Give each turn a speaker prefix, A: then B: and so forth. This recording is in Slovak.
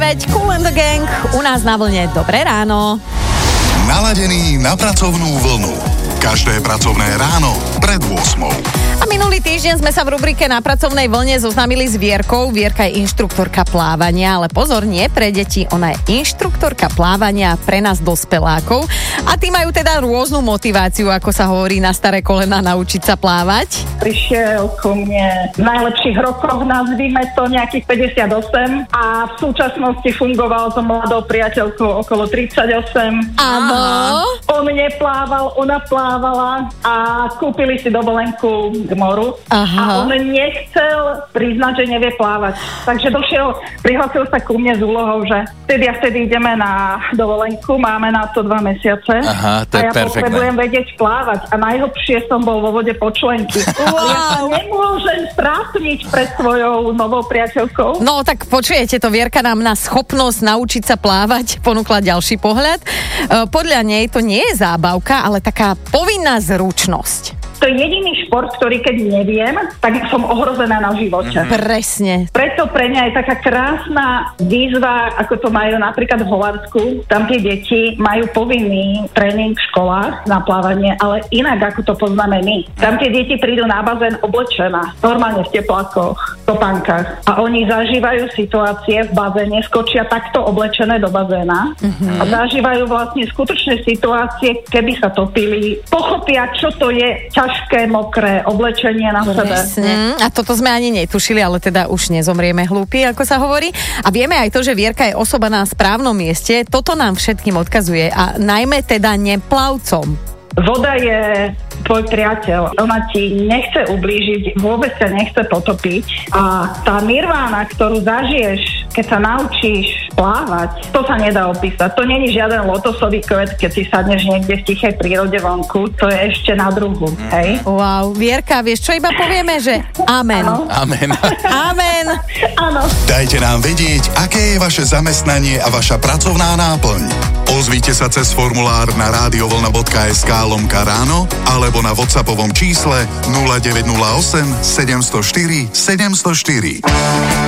A: 9, Kool and the Gang, u nás na vlne. Dobré ráno.
B: Naladený na pracovnú vlnu. Každé pracovné ráno pred 8.
A: A minulý týždeň sme sa v rubrike Na pracovnej vlne zoznámili s Vierkou. Vierka je inštruktorka plávania, ale pozor, nie pre deti, ona je inštruktorka plávania pre nás dospelákov. A tí majú teda rôznu motiváciu, ako sa hovorí, na staré kolená naučiť sa plávať.
C: Prišiel ku mne v najlepších rokoch, nazvime to nejakých 58 a v súčasnosti fungoval so mladou priateľkou okolo 38.
A: Áno.
C: On neplával, ona plávala a kúpili si dovolenku k moru.
A: Aha.
C: A on nechcel priznať, že nevie plávať. Takže prihlásil sa ku mne s úlohou, že vtedy a vtedy ideme na dovolenku, máme na to 2 mesiace.
D: Aha, to je
C: a ja
D: perfektné.
C: potrebujem vedieť plávať a najhlbšie som bol vo vode po členky.
A: Wow.
C: Ja sa nemôžem strápniť pred svojou novou priateľkou.
A: No tak počujete to, Vierka nám na schopnosť naučiť sa plávať ponúkla ďalší pohľad. Podľa nej to nie je zábavka, ale taká povinná zručnosť.
C: To je jediný šport, ktorý keď neviem, tak som ohrozená na živote.
A: Presne.
C: Preto pre mňa je taká krásna výzva, ako to majú napríklad v Holandsku. Tam tie deti majú povinný tréning v školách na plávanie, ale inak, ako to poznáme my. Tam tie deti prídu na bazén oblečená, normálne v teplákoch, v topánkach. A oni zažívajú situácie v bazéne, skočia takto oblečené do bazéna a zažívajú vlastne skutočné situácie, keby sa topili, pochopia, čo to je ťažké, mokré oblečenie na sebe.
A: Presne. A toto sme ani netušili, ale teda už nezomrieme hlúpi, ako sa hovorí. A vieme aj to, že Vierka je osoba na správnom mieste. Toto nám všetkým odkazuje. A najmä teda neplavcom.
C: Voda je tvoj priateľ. Ona ti nechce ublížiť, vôbec sa nechce potopiť. A tá nirvána, ktorú zažiješ, keď sa naučíš plávať, to sa nedá opísať. To není žiaden lotosový kvet, keď si sadneš niekde v tichej prírode vonku. To je ešte na druhu. Hej?
A: Wow. Vierka, vieš čo, iba povieme, že amen.
C: Áno.
D: Amen.
A: Amen.
C: Áno.
B: Dajte nám vedieť, aké je vaše zamestnanie a vaša pracovná náplň. Ozvite sa cez formulár na radiovlna.sk/ráno alebo na WhatsAppovom čísle 0908 704 704.